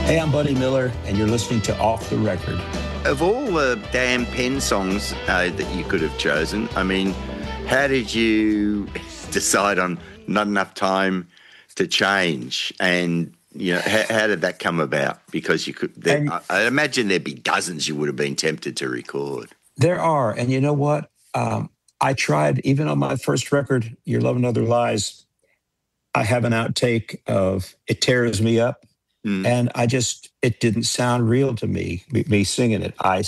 Hey, I'm Buddy Miller, and you're listening to Off the Record. Of all the Dan Penn songs that you could have chosen, I mean, how did you decide on Not Enough Time to Change? And, you know, how did that come about? Because you could, I imagine there'd be dozens you would have been tempted to record. There are. And you know what? I tried, even on my first record, Your Love and Other Lies, I have an outtake of It Tears Me Up. And it didn't sound real to me singing it. I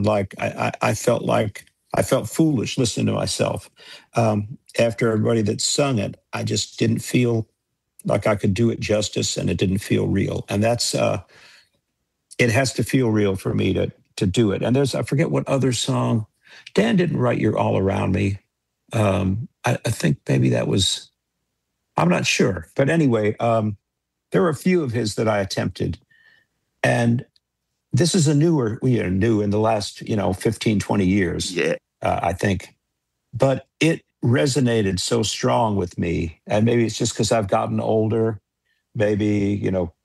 felt foolish listening to myself. After everybody that sung it, I just didn't feel like I could do it justice, and it didn't feel real. And that's, it has to feel real for me to do it. And I forget what other song, Dan didn't write You're All Around Me. I think maybe that was, I'm not sure. But anyway, there were a few of his that I attempted. And this is new in the last, 15, 20 years, I think. But it resonated so strong with me. And maybe it's just because I've gotten older. Maybe,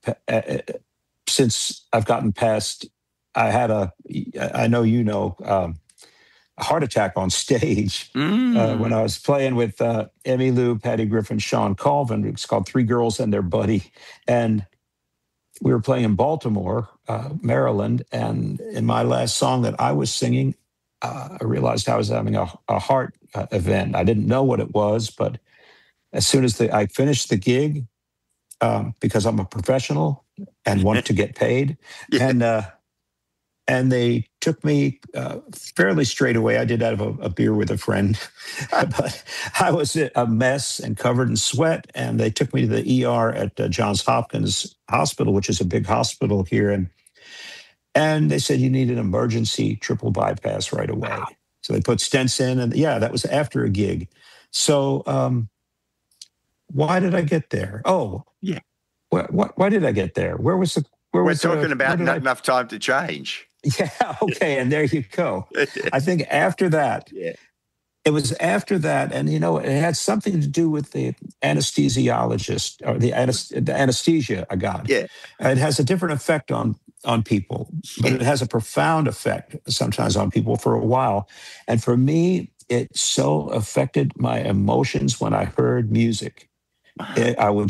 since I've gotten past, I had a heart attack on stage when I was playing with Emmylou, Patty Griffin, Sean Colvin. It's called Three Girls and Their Buddy. And we were playing in Baltimore, Maryland. And in my last song that I was singing, I realized I was having a heart event. I didn't know what it was, but as soon as I finished the gig, because I'm a professional and want to get paid, and they took me fairly straight away. I did have a beer with a friend, but I was a mess and covered in sweat. And they took me to the ER at Johns Hopkins Hospital, which is a big hospital here. And they said, you need an emergency triple bypass right away. Wow. So they put stents in. And that was after a gig. So why did I get there? Oh, yeah. Why did I get there? We're talking about Not Enough Time to Change. Yeah, okay, and there you go. I think after that, it was after that, and it had something to do with the anesthesiologist or the anesthesia I got. Yeah, it has a different effect on people, but it has a profound effect sometimes on people for a while. And for me, it so affected my emotions when I heard music. I would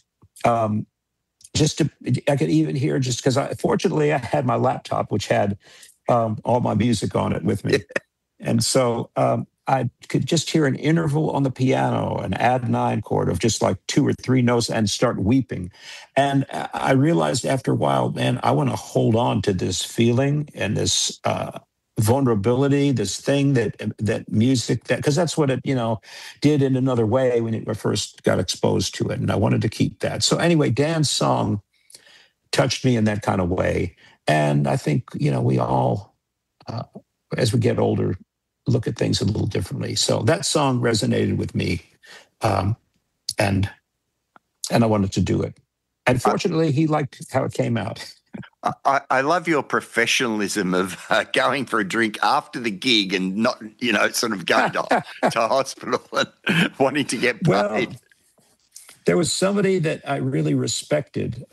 I could even hear just because fortunately I had my laptop, which had all my music on it with me. And so I could just hear an interval on the piano, an add 9 chord of just like 2 or 3 notes and start weeping. And I realized after a while, man, I want to hold on to this feeling and this vulnerability, this thing that music, because that's what it did in another way when I first got exposed to it, and I wanted to keep that. So anyway, Dan's song touched me in that kind of way, and I think we all as we get older look at things a little differently. So that song resonated with me, and I wanted to do it, and fortunately he liked how it came out. I love your professionalism of going for a drink after the gig and not, sort of going to hospital and wanting to get paid. Well, there was somebody that I really respected,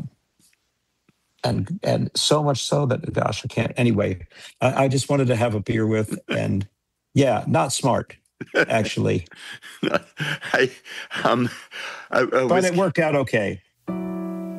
and so much so that, gosh, I can't. Anyway, I just wanted to have a beer with, and not smart, actually. Hey, but it worked out okay.